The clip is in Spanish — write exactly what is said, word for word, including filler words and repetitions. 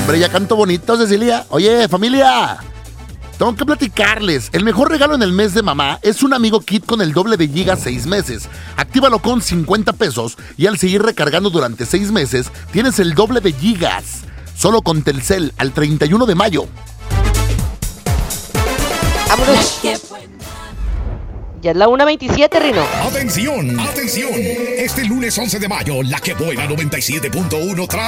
Hombre, ya canto bonito, Cecilia. Oye, familia, tengo que platicarles. El mejor regalo en el mes de mamá es un amigo kit con el doble de gigas seis meses. Actívalo con cincuenta pesos y al seguir recargando durante seis meses, tienes el doble de gigas. Solo con Telcel al treinta y uno de mayo. ¡Vámonos! Ya es la una veintisiete, Rino. Atención, atención. Este lunes once de mayo, La Que Buena noventa y siete punto uno trae